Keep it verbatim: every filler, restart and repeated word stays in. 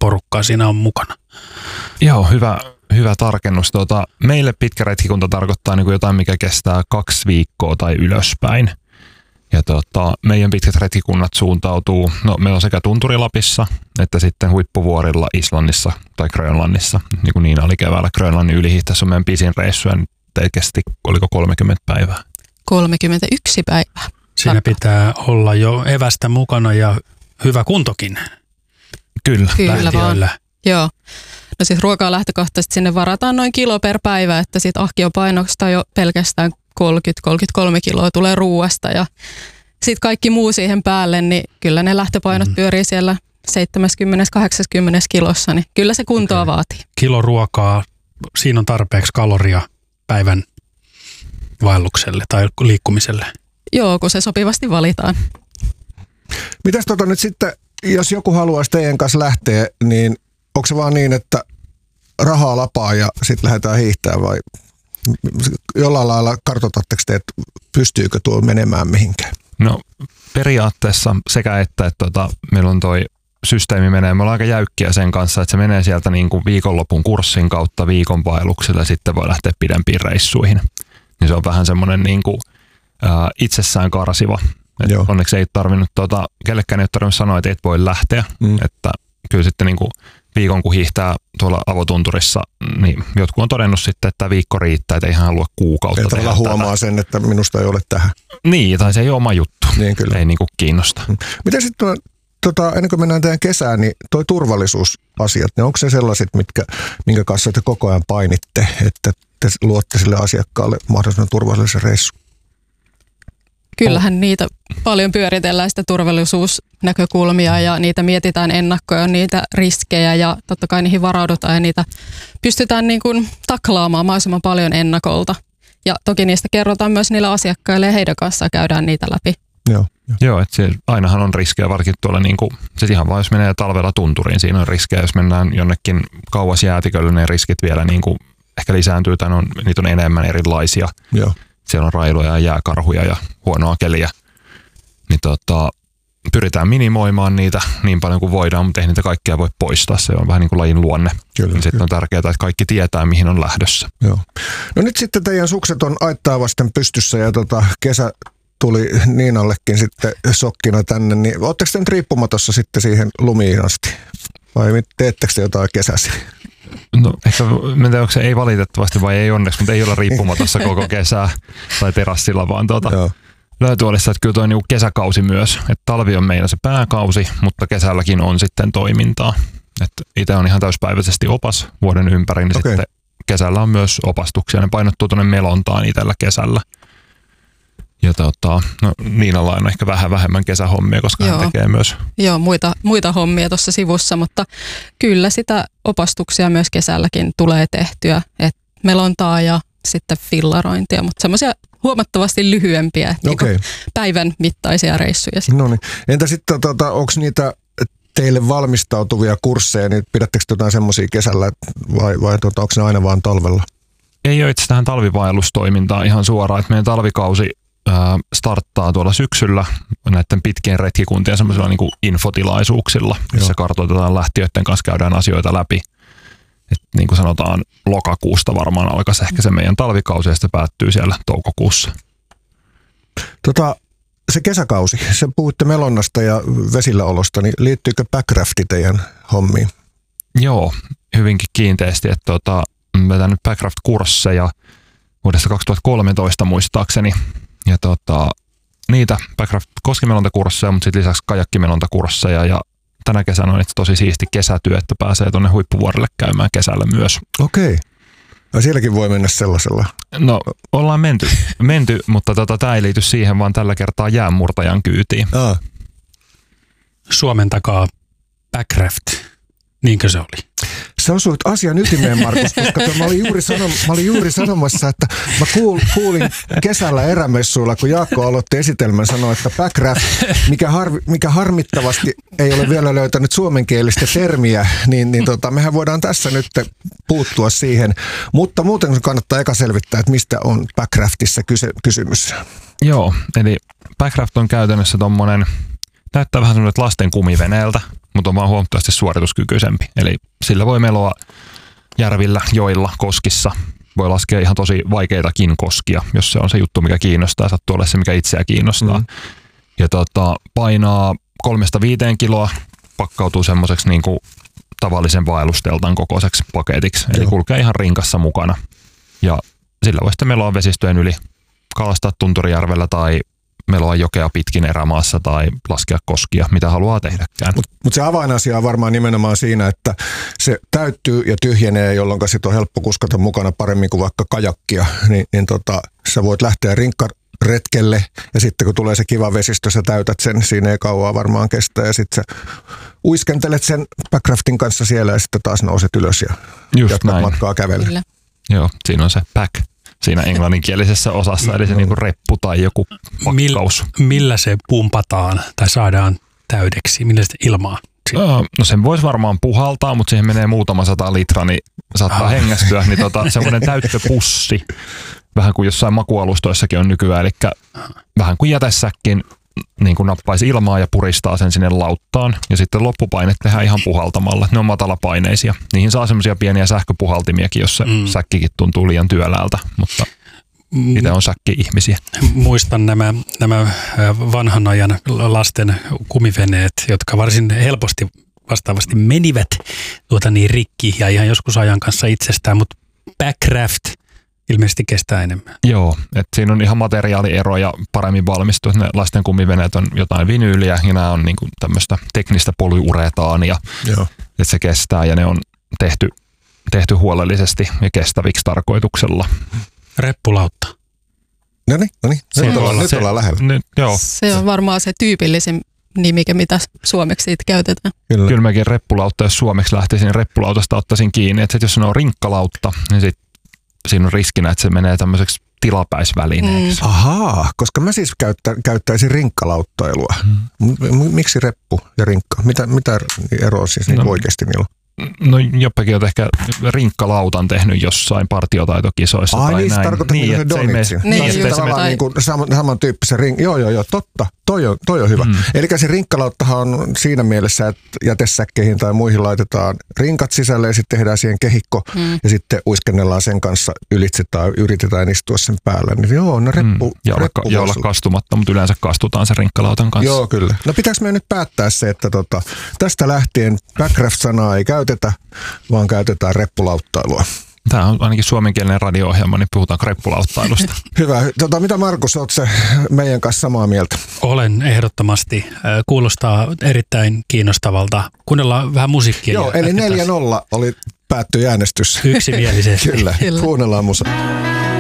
porukkaa siinä on mukana? Joo, hyvä, hyvä tarkennus. Tuota, meille pitkä retkikunta tarkoittaa niin kuin jotain, mikä kestää kaksi viikkoa tai ylöspäin. Ja tota, meidän pitkät retkikunnat suuntautuu, no meillä on sekä Tunturilapissa että sitten huippuvuorilla Islannissa tai Grönlannissa. Niin kuin Niina oli keväällä Grönlannin ylihiihtässä on meidän pisin reissu ja nyt kesti, oliko kolmekymmentä päivää? kolmekymmentäyksi päivää. Siinä Tarkka. pitää olla jo evästä mukana ja hyvä kuntokin. Kyllä. Kyllä vaan. Joo. No siis ruokaa lähtökohtaisesti sinne varataan noin kilo per päivä, että sit ahkiopainosta jo pelkästään kolmekymmentä kolmekymmentäkolme kiloa tulee ruuasta ja sitten kaikki muu siihen päälle, niin kyllä ne lähtöpainot mm. pyörii siellä seitsemänkymmentä kahdeksankymmentä kilossa, niin kyllä se kuntoa okay. vaatii. Kilo ruokaa, siinä on tarpeeksi kaloria päivän vaellukselle tai liikkumiselle. Joo, kun se sopivasti valitaan. Mitäs tota nyt sitten, jos joku haluaisi teidän kanssa lähteä, niin onko se vaan niin, että rahaa lapaa ja sitten lähdetään hiihtämään vai jollain lailla kartoitatteko te, että pystyykö tuo menemään mihinkään? No periaatteessa sekä että, että tuota, meillä on toi systeemi menee, me ollaan aika jäykkiä sen kanssa, että se menee sieltä niin kuin viikonlopun kurssin kautta viikon vaellukselle ja sitten voi lähteä pidempiin reissuihin. Niin se on vähän semmoinen niin kuin, ää, itsessään karsiva. Onneksi ei tarvinnut, tuota, kellekään ei ole tarvinnut sanoa, että et voi lähteä. Mm. Että kyllä sitten niin kuin viikon kun hiihtää tuolla avotunturissa, niin jotkut on todennut sitten, että viikko riittää, että ei ihan halua kuukautta tehdä. Että huomaa sen, että minusta ei ole tähän. Niin, tai se ei ole oma juttu. Niin, kyllä. Ei niin kuin kiinnosta. Miten sitten, tota, ennen kuin mennään teidän kesään, niin toi turvallisuusasiat, niin onko se sellaiset, mitkä, minkä kanssa te koko ajan painitte, että te luotte sille asiakkaalle mahdollisimman turvallisen reissun? Kyllähän niitä paljon pyöritellään sitä turvallisuusnäkökulmia ja niitä mietitään ennakkoon, niitä riskejä ja totta kai niihin varaudutaan ja niitä pystytään niin kuin taklaamaan mahdollisimman paljon ennakolta. Ja toki niistä kerrotaan myös niille asiakkaille ja heidän kanssaan käydään niitä läpi. Joo, Joo että se, ainahan on riskejä, varsinkin tuolla niin kuin, siis ihan vaan jos menee talvella tunturiin, siinä on riskejä. Jos mennään jonnekin kauas jäätikölle, ne riskit vielä niin kuin ehkä lisääntyy tai on, niitä on enemmän erilaisia. Joo. Siellä on railoja ja jääkarhuja ja huonoa keliä. Niin tota, pyritään minimoimaan niitä niin paljon kuin voidaan, mutta ei niitä kaikkia voi poistaa. Se on vähän niin kuin lajin luonne. Kyllä, niin sitten on tärkeää, että kaikki tietää, mihin on lähdössä. Joo. No nyt sitten teidän sukset on aittaa vasten pystyssä ja tota, kesä tuli Niinallekin sitten sokkina tänne. Niin ootteko te nyt riippumatossa sitten siihen lumiin asti? Vai teettekö te jotain kesäsi? No ehkä, en tiedä, onko se ei valitettavasti vai ei onneksi, mutta ei olla riippumatossa koko kesää tai terassilla, vaan tuota löytyolissa, että kyllä tuo niinku kesäkausi myös. Että talvi on meillä se pääkausi, mutta kesälläkin on sitten toimintaa. Että itse on ihan täyspäiväisesti opas vuoden ympäri, niin okay. Sitten kesällä on myös opastuksia. Ne painottuu tuonne Melontaan itsellä kesällä. Ja tota, no Niinalla on ehkä vähän vähemmän kesähommia, koska Joo. hän tekee myös. Joo, muita, muita hommia tuossa sivussa, mutta kyllä sitä opastuksia myös kesälläkin tulee tehtyä. Et melontaa ja sitten fillarointia, mutta semmoisia huomattavasti lyhyempiä okay. niin päivän mittaisia reissuja. No niin. Entä sitten, tota, onko niitä teille valmistautuvia kursseja, niin pidättekö jotain semmoisia kesällä vai, vai tota, onko ne aina vaan talvella? Ei ole itse tähän talvivaellustoimintaan ihan suoraan, että meidän talvikausi starttaa tuolla syksyllä näiden pitkien retkikuntien semmoisilla niin kuin infotilaisuuksilla, missä Joo. kartoitetaan lähtiöiden kanssa, käydään asioita läpi. Et niin kuin sanotaan, lokakuusta varmaan alkaisi ehkä se meidän talvikausi ja sitten päättyy siellä toukokuussa. Tota, se kesäkausi, se puhutte melonnasta ja vesilläolosta, niin liittyykö backrafti teidän hommiin? Joo, hyvinkin kiinteästi. Että tota, olen vetänyt backraft-kursseja vuodesta kaksituhattakolmetoista muistaakseni. Ja tota, niitä backraft koskimelontakursseja, mutta sitten lisäksi kajakkimelontakursseja ja tänä kesänä on itse tosi siisti kesätyö, että pääsee tuonne huippuvuorelle käymään kesällä myös. Okei. Ja sielläkin voi mennä sellaisella? No ollaan menty, menty mutta tota, tämä ei liity siihen, vaan tällä kertaa jäänmurtajan kyytiin. Aa. Suomen takaa backraft, niinkö se oli? Sä osuit asian ytimeen, Markus, koska mä olin juuri, sanom, mä olin juuri sanomassa, että mä kuul, kuulin kesällä erämessuilla, kun Jaakko aloitti esitelmän, sanoi, että backraft, mikä, harvi, mikä harmittavasti ei ole vielä löytänyt suomenkielistä termiä, niin, niin tota, mehän voidaan tässä nyt puuttua siihen. Mutta muuten kannattaa eka selvittää, että mistä on backraftissa kyse, kysymys. Joo, eli backraft on käytännössä tommonen, näyttää vähän semmoinen lasten kumiveneeltä, mutta on vaan huomattavasti suorituskykyisempi. Eli sillä voi meloa järvillä, joilla, koskissa. Voi laskea ihan tosi vaikeitakin koskia, jos se on se juttu, mikä kiinnostaa. Sattuu olla se, mikä itseä kiinnostaa. Mm. Ja tota, painaa kolmesta viiteen kiloa, pakkautuu semmoiseksi niin kuin tavallisen vaellusteltan kokoiseksi paketiksi. Eli Joo. kulkee ihan rinkassa mukana. Ja sillä voi sitten meloa vesistöjen yli, kalastaa Tunturijärvellä tai meloa jokea pitkin erämaassa tai laskea koskia, mitä haluaa tehdäkään. Mutta mut se avainasia on varmaan nimenomaan siinä, että se täyttyy ja tyhjenee, jolloin sit on helppo kuskata mukana paremmin kuin vaikka kajakkia. Ni, niin tota, sä voit lähteä rinkkaretkelle ja sitten kun tulee se kiva vesistö, sä täytät sen, siinä ei kauaa varmaan kestä ja sitten sä uiskentelet sen backraftin kanssa siellä ja sitten taas nouset ylös ja Just jatkat näin. matkaa kävellä. Kyllä. Joo, siinä on se pack siinä englanninkielisessä osassa, eli se niinku reppu tai joku pakkaus. Mil, millä se pumpataan tai saadaan täydeksi? Millä se ilmaa? No sen voisi varmaan puhaltaa, mutta siihen menee muutama sata litraa, niin saattaa ah. hengästyä. Niin tota, semmoinen täyttöpussi, vähän kuin jossain makualustoissakin on nykyään, eli vähän kuin jätesäkkin niin kuin nappaisi ilmaa ja puristaa sen sinne lauttaan. Ja sitten loppupaine tehdään ihan puhaltamalla. Ne on matalapaineisia. Niihin saa semmoisia pieniä sähköpuhaltimiakin, jos se mm. säkkikin tuntuu liian työläältä, mutta itse on säkki-ihmisiä. Muistan nämä, nämä vanhan ajan lasten kumiveneet, jotka varsin helposti vastaavasti menivät tuota niin rikki ja ihan joskus ajan kanssa itsestään, mutta backraft ilmeisesti kestää enemmän. Joo, että siinä on ihan materiaalieroja paremmin valmistu. Ne lasten kumiveneet on jotain vinyyliä ja nämä on niinku tämmöistä teknistä polyuretaania, Joo. että se kestää ja ne on tehty, tehty huolellisesti ja kestäviksi tarkoituksella. Reppulautta. No niin, no niin. Nyt, ollaan, nyt ollaan lähellä. Nyt, joo. Se on varmaan se tyypillisin nimike, mitä suomeksi siitä käytetään. Kyllä, Kyllä mäkin reppulautta, jos suomeksi lähtisin, niin reppulautasta ottaisin kiinni. Että jos se on rinkkalautta, niin sit siinä on riskinä, että se menee tämmöiseksi tilapäisvälineeksi. Mm. Ahaa, koska mä siis käyttä, käyttäisin rinkkalauttailua. Mm. Miksi reppu ja rinkka? Mitä, mitä eroa siis no, oikeasti niillä on? No jopakin olet ehkä rinkkalautan tehnyt jossain partiotaitokisoissa. Ai tai niin, näin. tarkoittaa niin, että donitsi. Niin, niin, tavallaan niin kuin saman, samantyyppisen ring. Joo, joo, joo, totta. Toi on, toi on hyvä. Mm. Eli se rinkkalauttahan on siinä mielessä, että jätesäkkeihin tai muihin laitetaan rinkat sisälle ja sitten tehdään siihen kehikko mm. ja sitten uiskennellaan sen kanssa ylitse tai yritetään istua sen päällä. Niin joo, no reppu. Mm. Ja, reppu olla, ja olla kastumatta, mutta yleensä kastutaan sen rinkkalautan kanssa. Joo, kyllä. No pitääkö me nyt päättää se, että tota, tästä lähtien backraft-sanaa ei käytetä, vaan käytetään reppulauttailua. Tämä on ainakin suomenkielinen radio-ohjelma, niin puhutaan reppulauttailusta. Hyvä. Tota, mitä Markus, oletko se meidän kanssa samaa mieltä? Olen ehdottomasti. Kuulostaa erittäin kiinnostavalta. Kuunnellaan vähän musiikkia. Joo, eli neljä nolla oli päättyi äänestys. Yksimielisesti. Kyllä, kuunnellaan musa.